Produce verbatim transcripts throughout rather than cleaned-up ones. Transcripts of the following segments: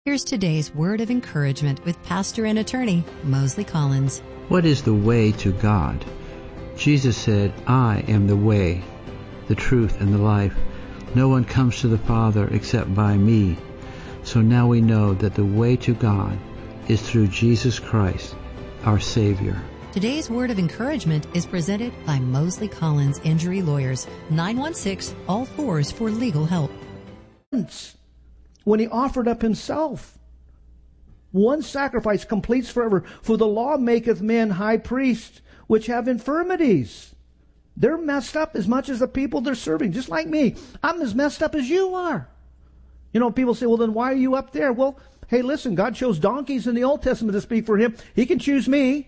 Here's today's word of encouragement with pastor and attorney Mosley Collins. What is the way to God? Jesus said, I am the way, the truth, and the life. No one comes to the Father except by me. So now we know that the way to God is through Jesus Christ, our Savior. Today's word of encouragement is presented by Mosley Collins Injury Lawyers, nine one six, all fours for legal help. When he offered up himself, one sacrifice completes forever. For the law maketh men high priests, which have infirmities. They're messed up as much as the people they're serving, just like me. I'm as messed up as you are. You know, people say, well, then why are you up there? Well, hey, listen, God chose donkeys in the Old Testament to speak for him. He can choose me.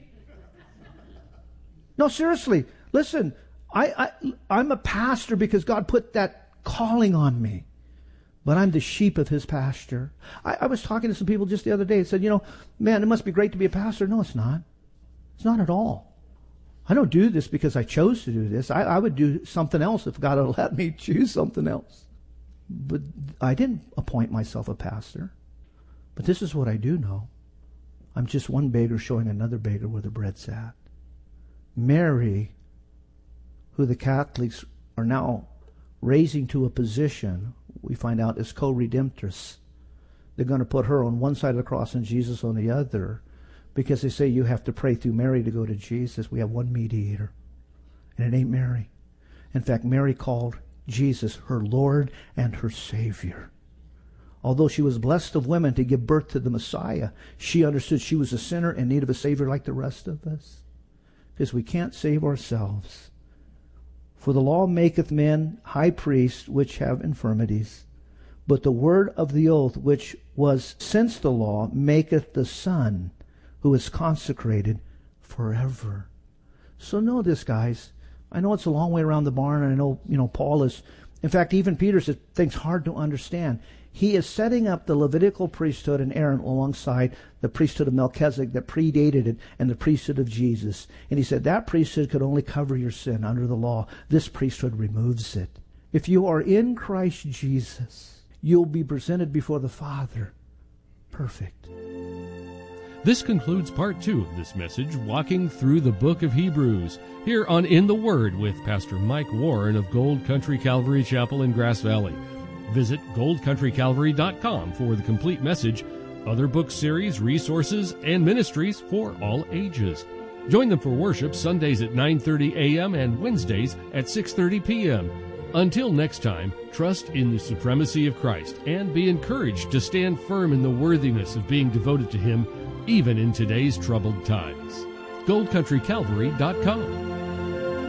No, seriously, listen, I, I, I'm a pastor because God put that calling on me. But I'm the sheep of his pasture. I, I was talking to some people just the other day and said, you know, man, it must be great to be a pastor. No, it's not. It's not at all. I don't do this because I chose to do this. I, I would do something else if God had let me choose something else. But I didn't appoint myself a pastor. But this is what I do know. I'm just one beggar showing another beggar where the bread's at. Mary, who the Catholics are now raising to a position, we find out, is co-redemptress. They're going to put her on one side of the cross and Jesus on the other, because they say you have to pray through Mary to go to Jesus. We have one mediator, and it ain't Mary. In fact, Mary called Jesus her Lord and her Savior. Although she was blessed of women to give birth to the Messiah, she understood she was a sinner in need of a Savior like the rest of us, because we can't save ourselves. For the law maketh men high priests which have infirmities, but the word of the oath which was since the law maketh the Son, who is consecrated forever. So know this, guys. I know it's a long way around the barn, and I know, you know, Paul is, in fact, even Peter said things hard to understand. He is setting up the Levitical priesthood and Aaron alongside the priesthood of Melchizedek that predated it and the priesthood of Jesus. And he said that priesthood could only cover your sin under the law. This priesthood removes it. If you are in Christ Jesus, you'll be presented before the Father perfect. This concludes part two of this message, Walking Through the Book of Hebrews, here on In the Word with Pastor Mike Warren of Gold Country Calvary Chapel in Grass Valley. Visit gold country calvary dot com for the complete message, other book series, resources, and ministries for all ages. Join them for worship Sundays at nine thirty a.m. and Wednesdays at six thirty p.m. Until next time, trust in the supremacy of Christ and be encouraged to stand firm in the worthiness of being devoted to Him, even in today's troubled times. gold country calvary dot com